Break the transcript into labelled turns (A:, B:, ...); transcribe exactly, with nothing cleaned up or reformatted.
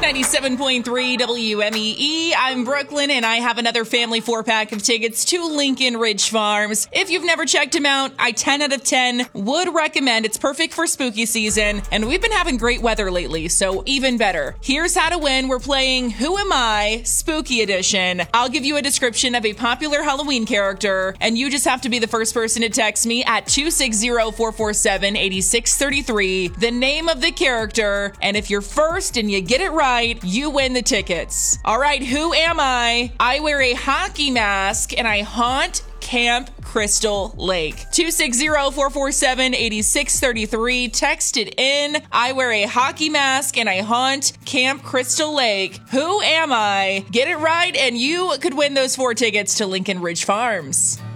A: ninety-seven point three W M E E. I'm Brooklyn, and I have another family four-pack of tickets to Lincoln Ridge Farms. If you've never checked them out, I ten out of ten would recommend. It's perfect for spooky season, and we've been having great weather lately, so even better. Here's how to win. We're playing Who Am I? Spooky Edition. I'll give you a description of a popular Halloween character, and you just have to be the first person to text me at two six zero, four four seven, eight six three three, the name of the character, and if you're first and you get it right, you win the tickets. All right, who am I? I wear a hockey mask and I haunt Camp Crystal Lake. two six zero, four four seven, eight six three three. Text it in. I wear a hockey mask and I haunt Camp Crystal Lake. Who am I? Get it right and you could win those four tickets to Lincoln Ridge Farms.